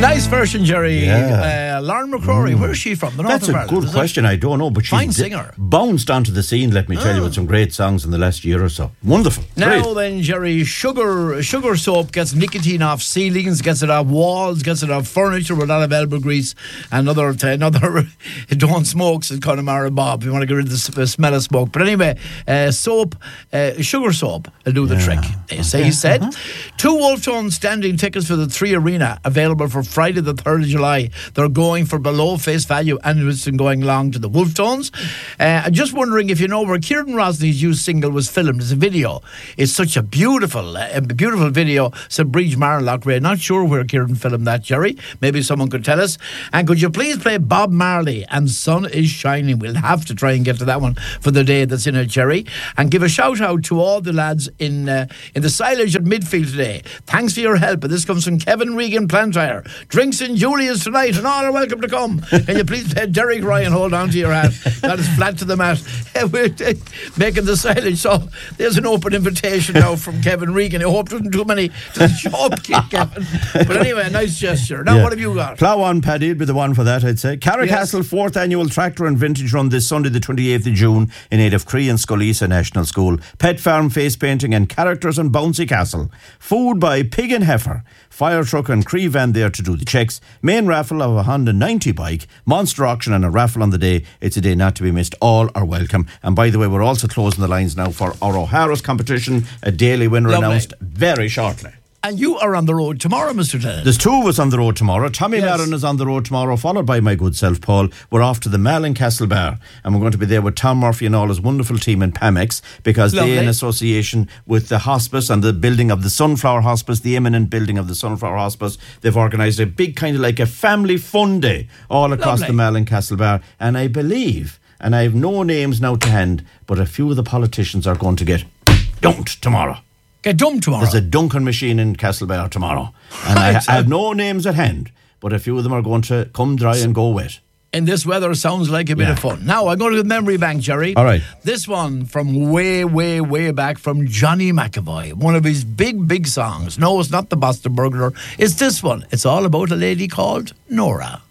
Nice version, Jerry. Yeah. Lauren McCrory, where's she from? The north That's of a Ireland, good question. I don't know, but Fine she's singer. bounced onto the scene, let me tell you, with some great songs in the last year or so. Wonderful. Now Great. then, Jerry, sugar soap gets nicotine off ceilings, gets it off walls, gets it off furniture with a lot of elbow grease, and another don't smoke, says Connemara Bob, if you want to get rid of the smell of smoke. But anyway, sugar soap will do the trick, he said. 2 Wolf Tone standing tickets for the 3 Arena available for Friday the 3rd of July. They're going for below face value and it's going along to the Wolf Tones. I'm just wondering if you know where Kieran Rosney's used single was filmed. It's a video. It's such a beautiful video. St. Bridge Marlock Ray. Not sure where Kieran filmed that, Jerry. Maybe someone could tell us. And could you please play Bob Marley and Sun is Shining? We'll have to try and get to that one for the day that's in it, Jerry. And give a shout out to all the lads in the silage at midfield today. Thanks for your help. And this comes from Kevin Regan Plantyre. Drinks in Julia's tonight and all are welcome to come. Can you please play Derek Ryan? Hold on to your hat. That is flat to the mat. We're making the silage. So there's an open invitation now from Kevin Regan. I hope there isn't too many to show up, Kevin. But anyway, nice gesture. Now, what have you got? Plough on, Paddy, would be the one for that, I'd say. Carricastle 4th Annual Tractor and Vintage Run this Sunday, the 28th of June, in aid of Cree and Scolisa National School. Pet farm, face painting and characters and bouncy castle. Food by Pig and Heifer. Fire truck and Cree van there to do the checks. Main raffle of a Honda 90 bike. Monster auction and a raffle on the day. It's a day not to be missed. All are welcome. And by the way, we're also closing the lines now for our O'Hara's competition. A daily winner announced very shortly. And you are on the road tomorrow, Mr. Tennant. There's 2 of us on the road tomorrow. Tommy Maron is on the road tomorrow, followed by my good self, Paul. We're off to the Malin Castle Bar, and we're going to be there with Tom Murphy and all his wonderful team in Pamex, because they, in association with the hospice and the building of the Sunflower Hospice, the imminent building of the Sunflower Hospice, they've organised a big kind of like a family fun day all across the Malin Castle Bar. And I believe, and I have no names now to hand, but a few of the politicians are going to get dunked tomorrow. Get dumped tomorrow? There's a dunking machine in Castlebar tomorrow. And I have no names at hand, but a few of them are going to come dry and go wet. In this weather, sounds like a bit of fun. Now, I'm going to the memory bank, Jerry. All right. This one from way back from Johnny McAvoy. One of his big songs. No, it's not the Boston Burglar. It's this one. It's all about a lady called Nora.